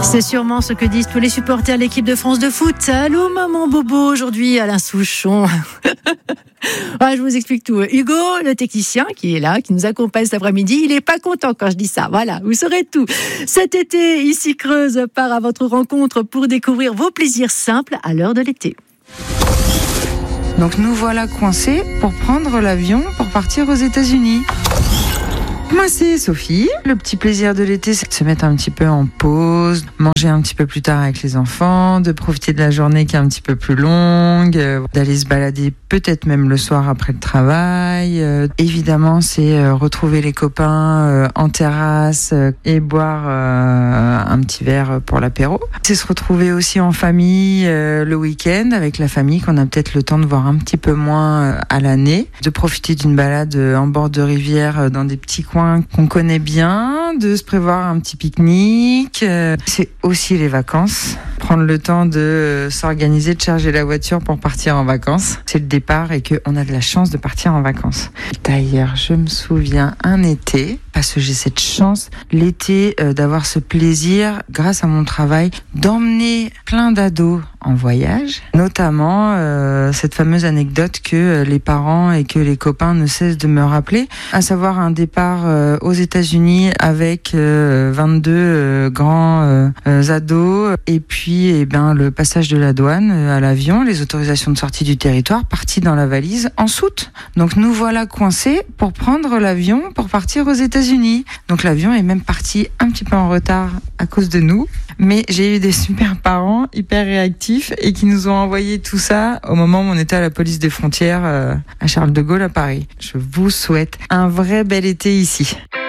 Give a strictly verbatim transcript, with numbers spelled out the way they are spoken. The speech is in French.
C'est sûrement ce que disent tous les supporters de l'équipe de France de foot. Allô maman bobo, aujourd'hui Alain Souchon. Ah, je vous explique tout. Hugo, le technicien qui est là, qui nous accompagne cet après-midi, il est pas content quand je dis ça. Voilà, vous saurez tout. Cet été, ici Creuse part à votre rencontre pour découvrir vos plaisirs simples à l'heure de l'été. Donc nous voilà coincés pour prendre l'avion pour partir aux États-Unis. Moi c'est Sophie. Le petit plaisir de l'été, c'est de se mettre un petit peu en pause, manger un petit peu plus tard avec les enfants, de profiter de la journée qui est un petit peu plus longue, euh, d'aller se balader peut-être même le soir après le travail. Euh, évidemment, c'est euh, retrouver les copains euh, en terrasse euh, et boire euh, un petit verre pour l'apéro. C'est se retrouver aussi en famille euh, le week-end avec la famille qu'on a peut-être le temps de voir un petit peu moins euh, à l'année, de profiter d'une balade euh, en bord de rivière euh, dans des petits coins qu'on connaît bien, de se prévoir un petit pique-nique. Euh, c'est aussi les vacances. Prendre le temps de euh, s'organiser, de charger la voiture pour partir en vacances. C'est le départ et qu'on a de la chance de partir en vacances. D'ailleurs, je me souviens un été, parce que j'ai cette chance, l'été, euh, d'avoir ce plaisir, grâce à mon travail, d'emmener plein d'ados en voyage. Notamment, euh, cette fameuse anecdote que euh, les parents et que les copains ne cessent de me rappeler, à savoir un départ euh, aux États-Unis avec euh, vingt-deux euh, grands euh, euh, ados, et puis eh ben, le passage de la douane euh, à l'avion, les autorisations de sortie du territoire, parties dans la valise en soute. Donc nous voilà coincés pour prendre l'avion pour partir aux États-Unis. Donc l'avion est même parti un petit peu en retard à cause de nous, mais j'ai eu des super parents hyper réactifs et qui nous ont envoyé tout ça au moment où on était à la police des frontières euh, à Charles de Gaulle à Paris. Je vous souhaite un vrai bel été ici.